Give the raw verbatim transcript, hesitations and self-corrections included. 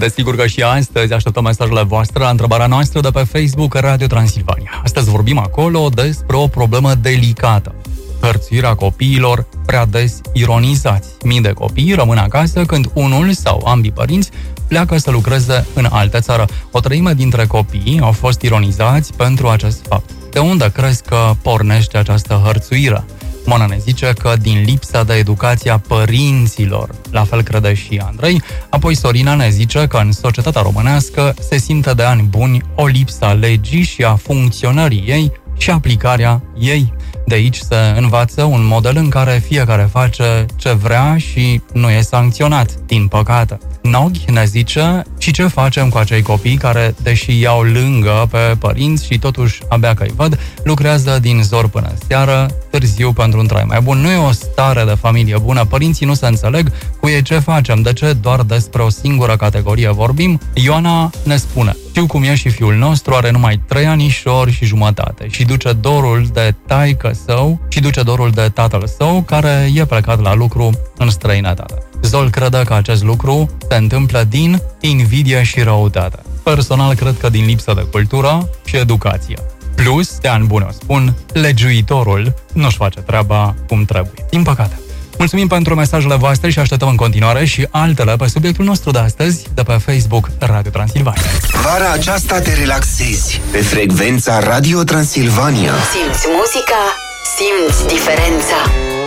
Desigur că și astăzi așteptăm mesajele voastre la întrebarea noastră de pe Facebook Radio Transilvania. Astăzi vorbim acolo despre o problemă delicată. Hărțuirea copiilor prea des ironizați. Mii de copii rămân acasă când unul sau ambii părinți pleacă să lucreze în altă țară. O treime dintre copii au fost ironizați pentru acest fapt. De unde crezi că pornește această hărțuire? Mona ne zice că din lipsa de educație a părinților, la fel crede și Andrei. Apoi Sorina ne zice că în societatea românească se simte de ani buni o lipsă a legii și a funcționării ei și aplicarea ei. De aici se învață un model în care fiecare face ce vrea și nu e sancționat, din păcate. Nog ne zice și ce facem cu acei copii care, deși iau lângă pe părinți și totuși abia că îi văd, lucrează din zor până seară, târziu pentru un trai mai bun. Nu e o stare de familie bună, părinții nu se înțeleg cu ei. Ce facem? De ce doar despre o singură categorie vorbim? Ioana ne spune: știu cum e și fiul nostru are numai trei anișori și jumătate și duce dorul de taică său și duce dorul de tatăl său care e plecat la lucru în străinătate. Zol crede că acest lucru se întâmplă din invidie și răutate. Personal cred că din lipsă de cultură și educație. Plus, de ani buni o spun, legiuitorul nu-și face treaba cum trebuie. Din păcate. Mulțumim pentru mesajele voastre și așteptăm în continuare și altele pe subiectul nostru de astăzi de pe Facebook Radio Transilvania. Vara aceasta te relaxezi pe frecvența Radio Transilvania. Simți muzica, simți diferența.